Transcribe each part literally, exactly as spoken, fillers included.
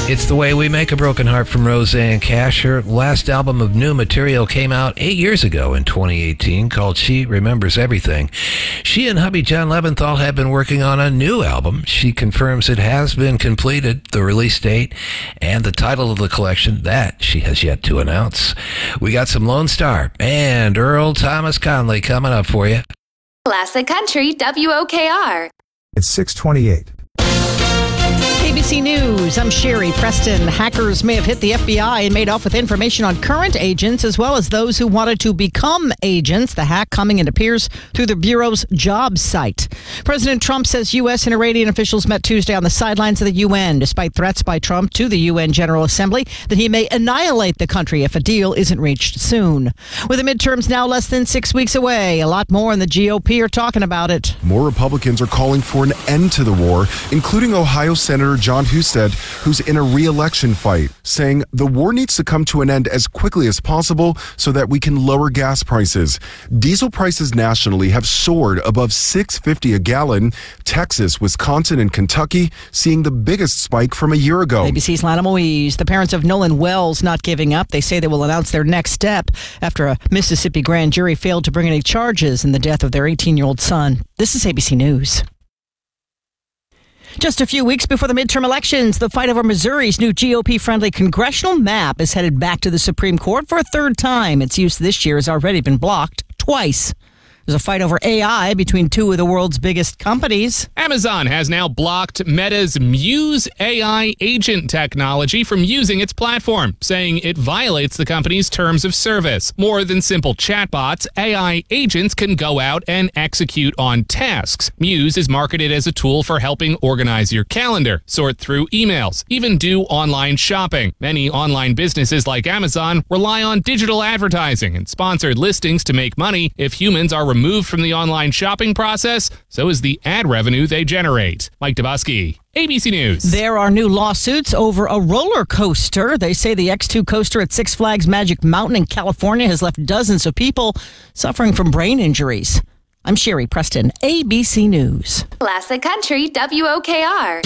It's The Way We Make a Broken Heart from Roseanne Cash. Her last album of new material came out eight years ago in twenty eighteen called She Remembers Everything. She and hubby John Leventhal have been working on a new album. She confirms it has been completed, the release date, and the title of the collection. That she has yet to announce. We got some Lone Star and Earl Thomas Conley coming up for you. Classic Country W O K R. It's six twenty-eight. A B C News, I'm Sherry Preston. Hackers may have hit the F B I and made off with information on current agents as well as those who wanted to become agents. The hack coming, it appears, through the Bureau's job site. President Trump says U S and Iranian officials met Tuesday on the sidelines of the U N, despite threats by Trump to the U N General Assembly that he may annihilate the country if a deal isn't reached soon. With the midterms now less than six weeks away, a lot more in the G O P are talking about it. More Republicans are calling for an end to the war, including Ohio Senator John Husted, who's in a re-election fight, saying the war needs to come to an end as quickly as possible so that we can lower gas prices. Diesel prices nationally have soared above six dollars and fifty cents a gallon. Texas, Wisconsin, and Kentucky seeing the biggest spike from a year ago. A B C's Lana Moise. The parents of Nolan Wells not giving up. They say they will announce their next step after a Mississippi grand jury failed to bring any charges in the death of their eighteen-year-old son. This is A B C News. Just a few weeks before the midterm elections, the fight over Missouri's new G O P-friendly congressional map is headed back to the Supreme Court for a third time. Its use this year has already been blocked twice. There's a fight over A I between two of the world's biggest companies. Amazon has now blocked Meta's Muse A I agent technology from using its platform, saying it violates the company's terms of service. More than simple chatbots, A I agents can go out and execute on tasks. Muse is marketed as a tool for helping organize your calendar, sort through emails, even do online shopping. Many online businesses like Amazon rely on digital advertising and sponsored listings to make money. If humans are removed from the online shopping process, so is the ad revenue they generate. Mike Dabusky, A B C News. There are new lawsuits over a roller coaster. They say the X two coaster at Six Flags Magic Mountain in California has left dozens of people suffering from brain injuries. I'm Sherry Preston, A B C News. Classic Country W O K R.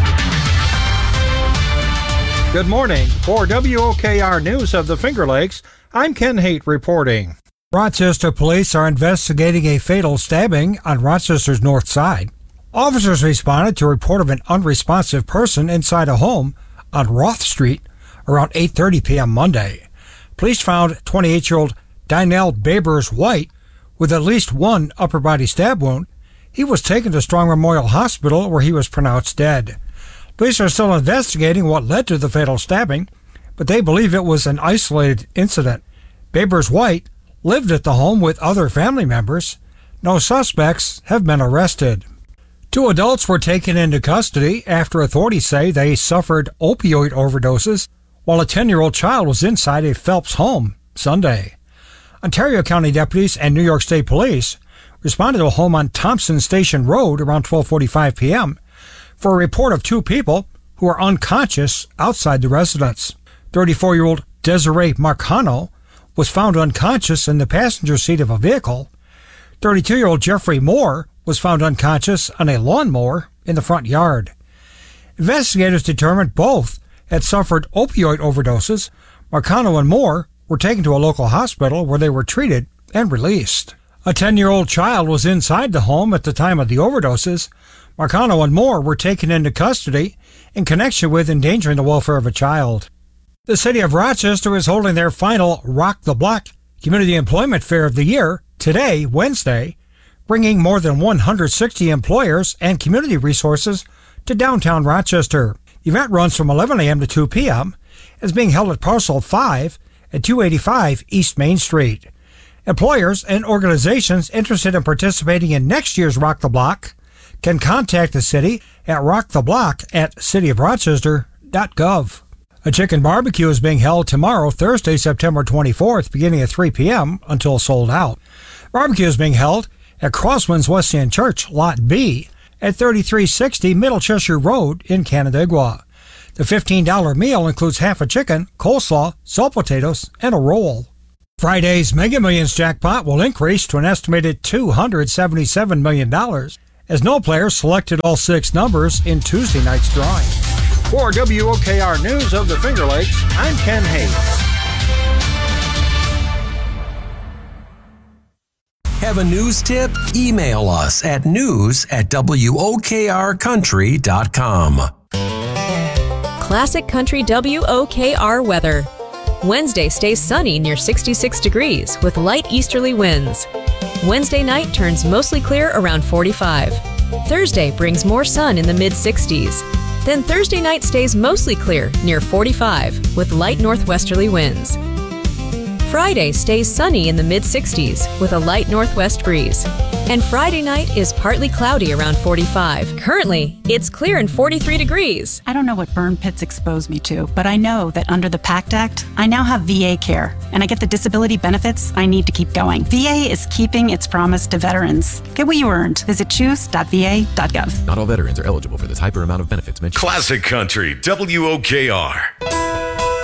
Good morning. For W O K R News of the Finger Lakes, I'm Ken Haight reporting. Rochester police are investigating a fatal stabbing on Rochester's north side. Officers responded to a report of an unresponsive person inside a home on Roth Street around eight thirty p.m. Monday. Police found twenty-eight-year-old Dynell Babers White with at least one upper body stab wound. He was taken to Strong Memorial Hospital where he was pronounced dead. Police are still investigating what led to the fatal stabbing, but they believe it was an isolated incident. Babers White lived at the home with other family members. No suspects have been arrested. Two adults were taken into custody after authorities say they suffered opioid overdoses while a ten-year-old child was inside a Phelps home Sunday. Ontario County deputies and New York State Police responded to a home on Thompson Station Road around twelve forty-five p.m. for a report of two people who are unconscious outside the residence. thirty-four-year-old Desiree Marcano was found unconscious in the passenger seat of a vehicle. thirty-two-year-old Jeffrey Moore was found unconscious on a lawnmower in the front yard. Investigators determined both had suffered opioid overdoses. Marcano and Moore were taken to a local hospital where they were treated and released. A ten-year-old child was inside the home at the time of the overdoses. Marcano and Moore were taken into custody in connection with endangering the welfare of a child. The city of Rochester is holding their final Rock the Block Community Employment Fair of the year today, Wednesday, bringing more than one hundred sixty employers and community resources to downtown Rochester. The event runs from eleven a.m. to two p.m. and is being held at Parcel five at two eighty-five East Main Street. Employers and organizations interested in participating in next year's Rock the Block can contact the city at rocktheblock at city of rochester dot gov. A chicken barbecue is being held tomorrow, Thursday, September twenty-fourth, beginning at three p.m. until sold out. Barbecue is being held at Crosswinds Wesleyan Church, Lot B, at thirty-three sixty Middle Cheshire Road in Canandaigua. The fifteen dollars meal includes half a chicken, coleslaw, salt potatoes, and a roll. Friday's Mega Millions jackpot will increase to an estimated two hundred seventy-seven million dollars as no player selected all six numbers in Tuesday night's drawing. For W O K R News of the Finger Lakes, I'm Ken Hayes. Have a news tip? Email us at news at W O K R country dot com. Classic Country W O K R weather. Wednesday stays sunny near sixty-six degrees with light easterly winds. Wednesday night turns mostly clear around forty-five. Thursday brings more sun in the mid-sixties. Then Thursday night stays mostly clear near forty-five with light northwesterly winds. Friday stays sunny in the mid-sixties with a light northwest breeze. And Friday night is partly cloudy around forty-five. Currently, it's clear and forty-three degrees. I don't know what burn pits exposed me to, but I know that under the PACT Act, I now have V A care, and I get the disability benefits I need to keep going. V A is keeping its promise to veterans. Get what you earned. Visit choose dot v a dot gov. Not all veterans are eligible for the type or amount of benefits mentioned. Classic Country W O K R.